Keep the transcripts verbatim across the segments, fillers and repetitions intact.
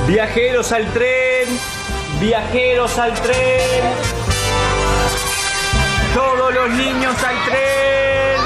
Viajeros al tren, viajeros al tren. Todos los niños al tren.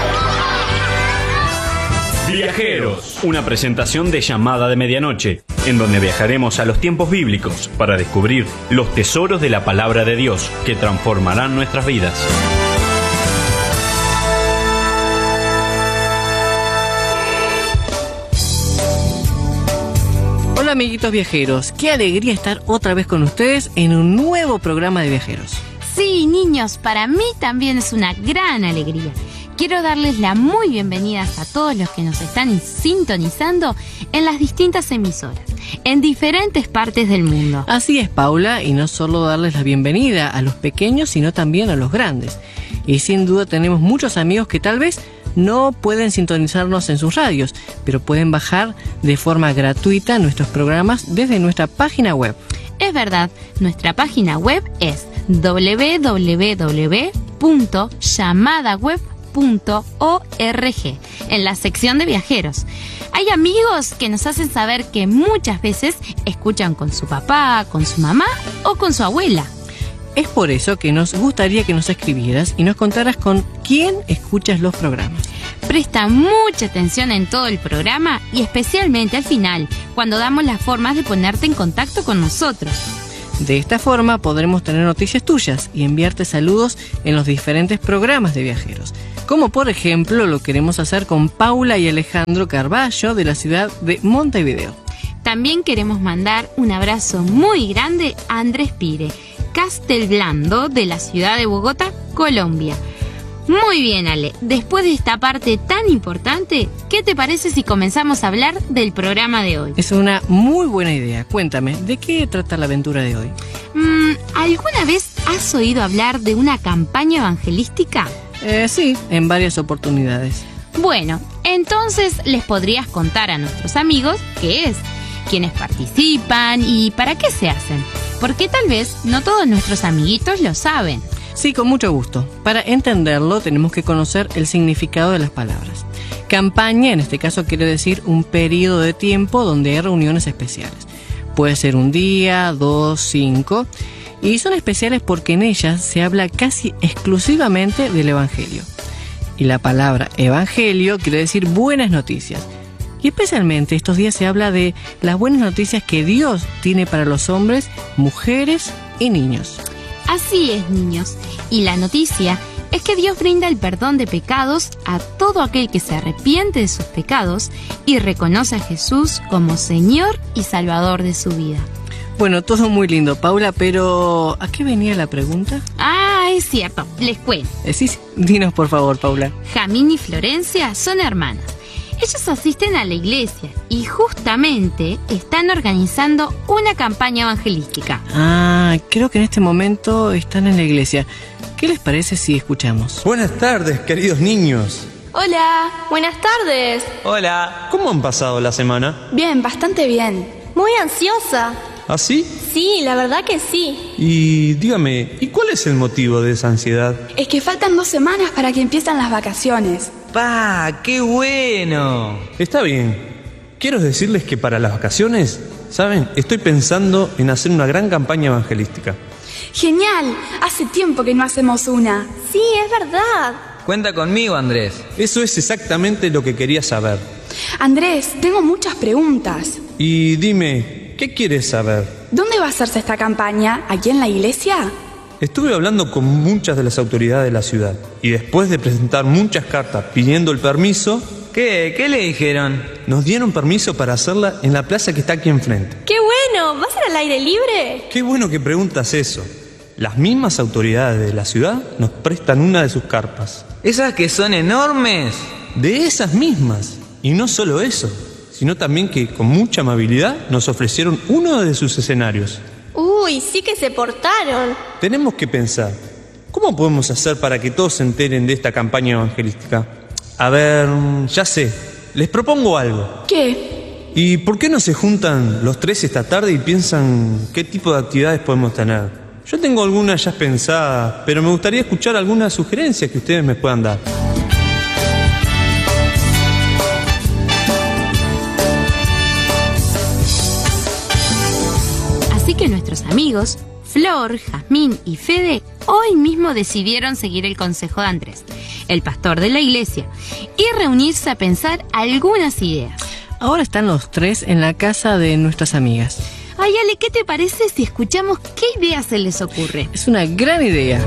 Viajeros, una presentación de Llamada de Medianoche, en donde viajaremos a los tiempos bíblicos para descubrir los tesoros de la palabra de Dios que transformarán nuestras vidas. Hola amiguitos viajeros, qué alegría estar otra vez con ustedes en un nuevo programa de viajeros. Sí, niños, para mí también es una gran alegría. Quiero darles la muy bienvenida a todos los que nos están sintonizando en las distintas emisoras, en diferentes partes del mundo. Así es, Paula, y no solo darles la bienvenida a los pequeños, sino también a los grandes. Y sin duda tenemos muchos amigos que tal vez no pueden sintonizarnos en sus radios, pero pueden bajar de forma gratuita nuestros programas desde nuestra página web. Es verdad, nuestra página web es doble u doble u doble u punto llamada web punto org en la sección de viajeros. Hay amigos que nos hacen saber que muchas veces escuchan con su papá, con su mamá o con su abuela. Es por eso que nos gustaría que nos escribieras y nos contaras con quién escuchas los programas. Presta mucha atención en todo el programa y especialmente al final, cuando damos las formas de ponerte en contacto con nosotros. De esta forma podremos tener noticias tuyas y enviarte saludos en los diferentes programas de viajeros. Como por ejemplo lo queremos hacer con Paula y Alejandro Carballo de la ciudad de Montevideo. También queremos mandar un abrazo muy grande a Andrés Pire, Castelblando de la ciudad de Bogotá, Colombia. Muy bien, Ale, después de esta parte tan importante, ¿qué te parece si comenzamos a hablar del programa de hoy? Es una muy buena idea. Cuéntame, ¿de qué trata la aventura de hoy? Mm, ¿Alguna vez has oído hablar de una campaña evangelística? Eh, sí, en varias oportunidades. Bueno, entonces les podrías contar a nuestros amigos qué es, quiénes participan y para qué se hacen. Porque tal vez no todos nuestros amiguitos lo saben. Sí, con mucho gusto. Para entenderlo tenemos que conocer el significado de las palabras. Campaña, en este caso, quiere decir un periodo de tiempo donde hay reuniones especiales. Puede ser un día, dos, cinco, y son especiales porque en ellas se habla casi exclusivamente del Evangelio. Y la palabra Evangelio quiere decir buenas noticias. Y especialmente estos días se habla de las buenas noticias que Dios tiene para los hombres, mujeres y niños. Así es, niños. Y la noticia es que Dios brinda el perdón de pecados a todo aquel que se arrepiente de sus pecados y reconoce a Jesús como Señor y Salvador de su vida. Bueno, todo muy lindo, Paula, pero ¿a qué venía la pregunta? Ah, es cierto, les cuento. Eh, sí, sí, dinos por favor, Paula. Jamín y Florencia son hermanas. Ellos asisten a la iglesia y justamente están organizando una campaña evangelística. Ah, creo que en este momento están en la iglesia. ¿Qué les parece si escuchamos? Buenas tardes, queridos niños. Hola, buenas tardes. Hola. ¿Cómo han pasado la semana? Bien, bastante bien. Muy ansiosa. ¿Ah, sí? Sí, la verdad que sí. Y dígame, ¿y cuál es el motivo de esa ansiedad? Es que faltan dos semanas para que empiezan las vacaciones. ¡Pa! ¡Qué bueno! Está bien. Quiero decirles que para las vacaciones, ¿saben? Estoy pensando en hacer una gran campaña evangelística. ¡Genial! Hace tiempo que no hacemos una. Sí, es verdad. Cuenta conmigo, Andrés. Eso es exactamente lo que quería saber. Andrés, tengo muchas preguntas. Y dime, ¿qué quieres saber? ¿Dónde va a hacerse esta campaña? ¿Aquí en la iglesia? Estuve hablando con muchas de las autoridades de la ciudad y después de presentar muchas cartas pidiendo el permiso... ¿Qué? ¿Qué le dijeron? Nos dieron permiso para hacerla en la plaza que está aquí enfrente. ¡Qué bueno! ¿Va a ser al aire libre? Qué bueno que preguntas eso. Las mismas autoridades de la ciudad nos prestan una de sus carpas. ¿Esas que son enormes? De esas mismas. Y no solo eso, sino también que con mucha amabilidad nos ofrecieron uno de sus escenarios. Uy, sí que se portaron. Tenemos que pensar, ¿cómo podemos hacer para que todos se enteren de esta campaña evangelística? A ver, ya sé, les propongo algo. ¿Qué? ¿Y por qué no se juntan los tres esta tarde y piensan qué tipo de actividades podemos tener? Yo tengo algunas ya pensadas, pero me gustaría escuchar algunas sugerencias que ustedes me puedan dar. amigos, Flor, Jazmín y Fede, hoy mismo decidieron seguir el consejo de Andrés, el pastor de la iglesia, y reunirse a pensar algunas ideas. Ahora están los tres en la casa de nuestras amigas. Ay, Ale, ¿qué te parece si escuchamos qué ideas se les ocurre? Es una gran idea.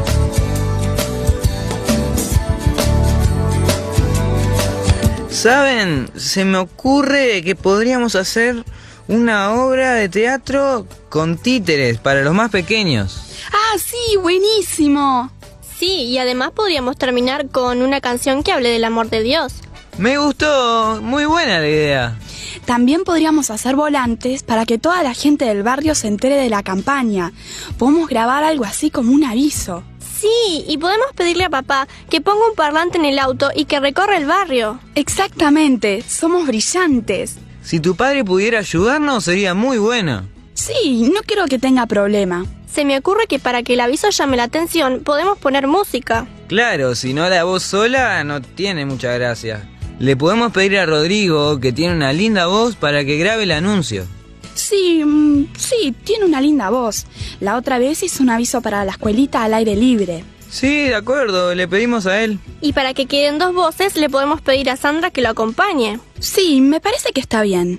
¿Saben? Se me ocurre que podríamos hacer una obra de teatro con títeres para los más pequeños. ¡Ah, sí! ¡Buenísimo! Sí, y además podríamos terminar con una canción que hable del amor de Dios. Me gustó, muy buena la idea. También podríamos hacer volantes para que toda la gente del barrio se entere de la campaña. Podemos grabar algo así como un aviso. Sí, y podemos pedirle a papá que ponga un parlante en el auto y que recorra el barrio. Exactamente, somos brillantes. Si tu padre pudiera ayudarnos sería muy bueno. Sí, no creo que tenga problema. Se me ocurre que para que el aviso llame la atención podemos poner música. Claro, si no la voz sola no tiene mucha gracia. Le podemos pedir a Rodrigo, que tiene una linda voz, para que grabe el anuncio. Sí, mm, sí, tiene una linda voz. La otra vez hizo un aviso para la escuelita al aire libre. Sí, de acuerdo, le pedimos a él. Y para que queden dos voces le podemos pedir a Sandra que lo acompañe. Sí, me parece que está bien.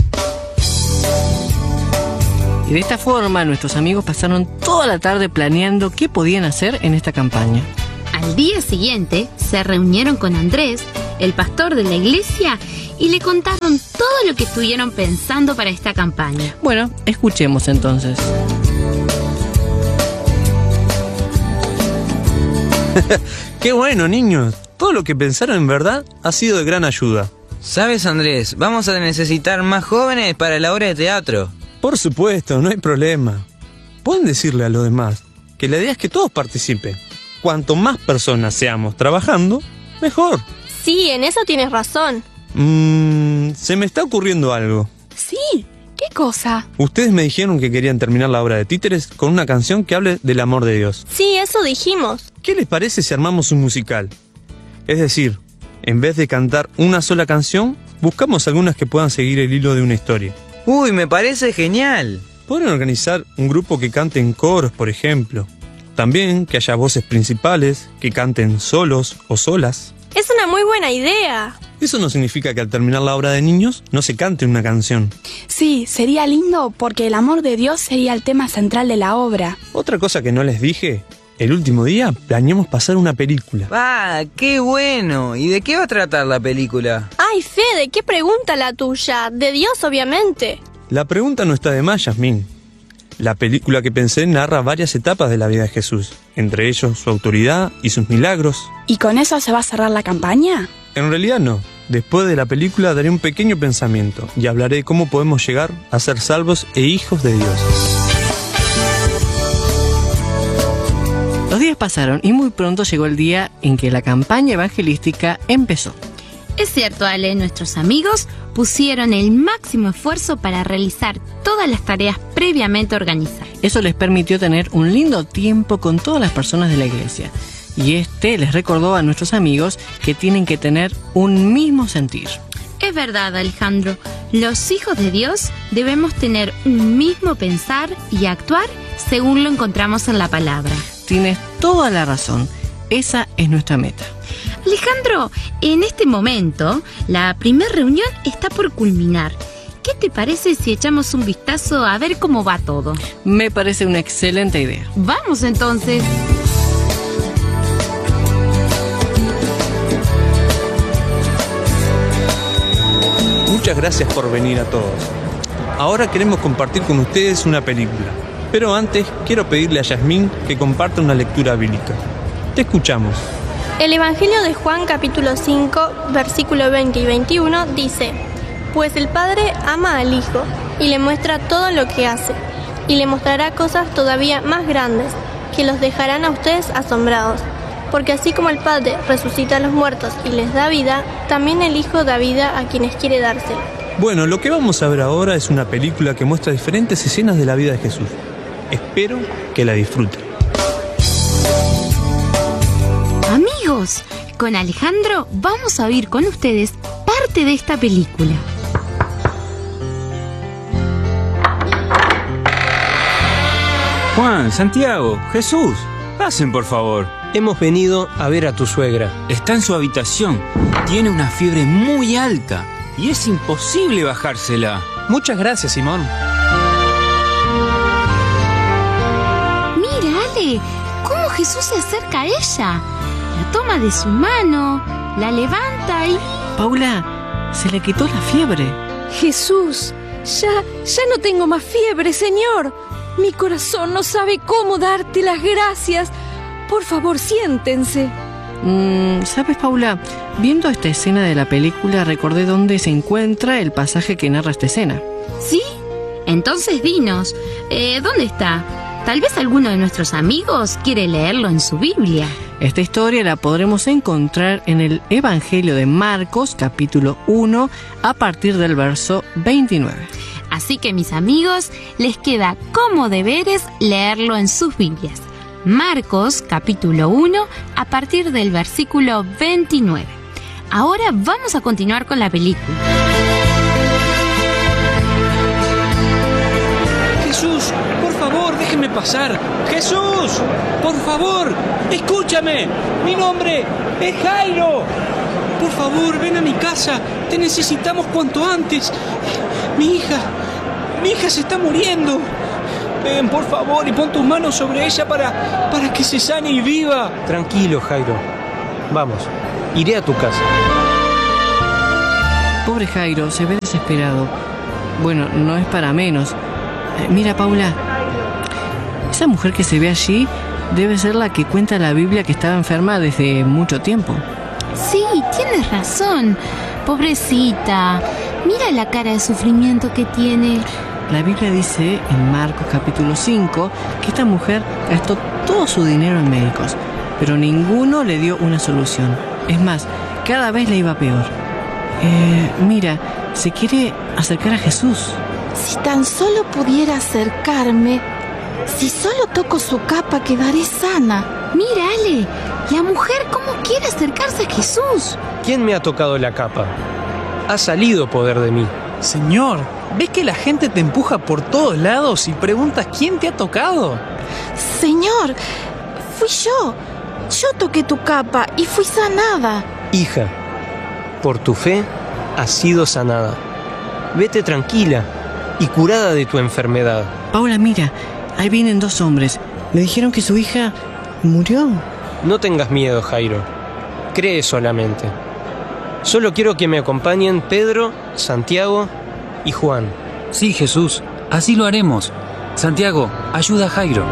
Y de esta forma nuestros amigos pasaron toda la tarde planeando qué podían hacer en esta campaña. Al día siguiente se reunieron con Andrés, el pastor de la iglesia, y le contaron todo lo que estuvieron pensando para esta campaña. Bueno, escuchemos entonces. ¡Qué bueno, niños! Todo lo que pensaron en verdad ha sido de gran ayuda. ¿Sabes, Andrés? Vamos a necesitar más jóvenes para la obra de teatro. Por supuesto, no hay problema. Pueden decirle a los demás que la idea es que todos participen. Cuanto más personas seamos trabajando, mejor. Sí, en eso tienes razón. Mmm, se me está ocurriendo algo. Sí, ¿qué cosa? Ustedes me dijeron que querían terminar la obra de títeres con una canción que hable del amor de Dios. Sí, eso dijimos. ¿Qué les parece si armamos un musical? Es decir, en vez de cantar una sola canción, buscamos algunas que puedan seguir el hilo de una historia. Uy, me parece genial. Pueden organizar un grupo que cante en coros, por ejemplo. También que haya voces principales, que canten solos o solas. Es una muy buena idea. Eso no significa que al terminar la obra de niños no se cante una canción. Sí, sería lindo porque el amor de Dios sería el tema central de la obra. Otra cosa que no les dije, el último día planeamos pasar una película. ¡Ah, qué bueno! ¿Y de qué va a tratar la película? Ay, Fede, ¿qué pregunta la tuya? De Dios, obviamente. La pregunta no está de más, Yasmín. La película que pensé narra varias etapas de la vida de Jesús, entre ellos su autoridad y sus milagros. ¿Y con eso se va a cerrar la campaña? En realidad no. Después de la película daré un pequeño pensamiento y hablaré de cómo podemos llegar a ser salvos e hijos de Dios. Los días pasaron y muy pronto llegó el día en que la campaña evangelística empezó. Es cierto, Ale, nuestros amigos pusieron el máximo esfuerzo para realizar todas las tareas previamente organizadas. Eso les permitió tener un lindo tiempo con todas las personas de la iglesia. Y este les recordó a nuestros amigos que tienen que tener un mismo sentir. Es verdad, Alejandro. Los hijos de Dios debemos tener un mismo pensar y actuar según lo encontramos en la palabra. Tienes toda la razón. Esa es nuestra meta. Alejandro, en este momento, la primera reunión está por culminar. ¿Qué te parece si echamos un vistazo a ver cómo va todo? Me parece una excelente idea. Vamos entonces. Muchas gracias por venir a todos. Ahora queremos compartir con ustedes una película. Pero antes quiero pedirle a Yasmín que comparta una lectura bíblica. Te escuchamos. El Evangelio de Juan capítulo cinco, versículo veinte y veintiuno dice: Pues el Padre ama al Hijo y le muestra todo lo que hace, y le mostrará cosas todavía más grandes, que los dejarán a ustedes asombrados. Porque así como el Padre resucita a los muertos y les da vida, también el Hijo da vida a quienes quiere dársela. Bueno, lo que vamos a ver ahora es una película que muestra diferentes escenas de la vida de Jesús. Espero que la disfruten. Amigos, con Alejandro vamos a oír con ustedes parte de esta película. Juan, Santiago, Jesús, pasen por favor. Hemos venido a ver a tu suegra. Está en su habitación. Tiene una fiebre muy alta y es imposible bajársela. Muchas gracias, Simón. Mira, Ale, cómo Jesús se acerca a ella. La toma de su mano, la levanta y... Paula, se le quitó la fiebre. Jesús, ya, ya no tengo más fiebre, Señor. Mi corazón no sabe cómo darte las gracias. Por favor, siéntense. Mm, ¿Sabes, Paula? Viendo esta escena de la película, recordé dónde se encuentra el pasaje que narra esta escena. ¿Sí? Entonces dinos, eh, ¿dónde está? Tal vez alguno de nuestros amigos quiere leerlo en su Biblia. Esta historia la podremos encontrar en el Evangelio de Marcos, capítulo uno, a partir del verso veintinueve. Así que, mis amigos, les queda como deberes leerlo en sus Biblias. Marcos, capítulo uno, a partir del versículo veintinueve. Ahora vamos a continuar con la película. Jesús, por favor, déjenme pasar. Jesús, por favor, escúchame. Mi nombre es Jairo. Por favor, ven a mi casa. Te necesitamos cuanto antes. Mi hija, mi hija se está muriendo. Ven, por favor, y pon tus manos sobre ella para, para que se sane y viva. Tranquilo, Jairo. Vamos, iré a tu casa. Pobre Jairo, se ve desesperado. Bueno, no es para menos. Eh, mira, Paula, esa mujer que se ve allí debe ser la que cuenta la Biblia que estaba enferma desde mucho tiempo. Sí, tienes razón. Pobrecita. Mira la cara de sufrimiento que tiene. La Biblia dice en Marcos capítulo cinco que esta mujer gastó todo su dinero en médicos, pero ninguno le dio una solución. Es más, cada vez le iba peor. Eh, mira, se quiere acercar a Jesús. Si tan solo pudiera acercarme, si solo toco su capa, quedaré sana. Mira, Ale, la mujer cómo quiere acercarse a Jesús. ¿Quién me ha tocado la capa? Ha salido poder de mí. Señor, ¿ves que la gente te empuja por todos lados y preguntas quién te ha tocado? Señor, fui yo. Yo toqué tu capa y fui sanada. Hija, por tu fe has sido sanada. Vete tranquila y curada de tu enfermedad. Paula, mira, ahí vienen dos hombres. Me dijeron que su hija murió. No tengas miedo, Jairo. Cree solamente. Solo quiero que me acompañen Pedro, Santiago y Juan. Sí, Jesús, así lo haremos. Santiago, ayuda a Jairo.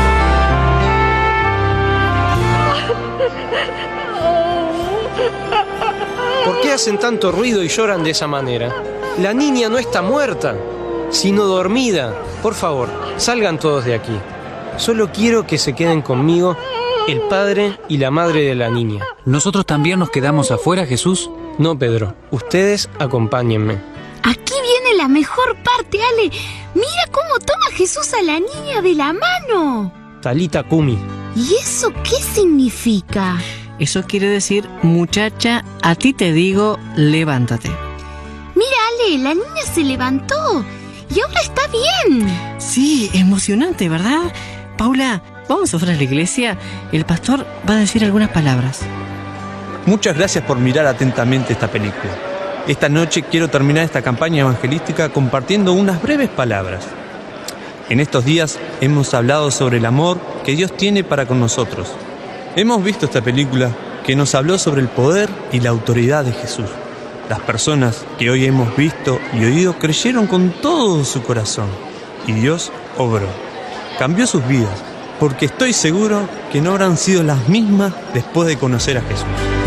¿Por qué hacen tanto ruido y lloran de esa manera? La niña no está muerta, sino dormida. Por favor, salgan todos de aquí. Solo quiero que se queden conmigo el padre y la madre de la niña. ¿Nosotros también nos quedamos afuera, Jesús? No, Pedro. Ustedes acompáñenme. Aquí viene la mejor parte, Ale. Mira cómo toma Jesús a la niña de la mano. Talita Kumi. ¿Y eso qué significa? Eso quiere decir, muchacha, a ti te digo, levántate. Mira, Ale, la niña se levantó y ahora está bien. Sí, emocionante, ¿verdad? Paula, vamos afuera a la iglesia. El pastor va a decir algunas palabras. Muchas gracias por mirar atentamente esta película. Esta noche quiero terminar esta campaña evangelística compartiendo unas breves palabras. En estos días hemos hablado sobre el amor que Dios tiene para con nosotros. Hemos visto esta película que nos habló sobre el poder y la autoridad de Jesús. Las personas que hoy hemos visto y oído creyeron con todo su corazón y Dios obró. Cambió sus vidas, porque estoy seguro que no habrán sido las mismas después de conocer a Jesús.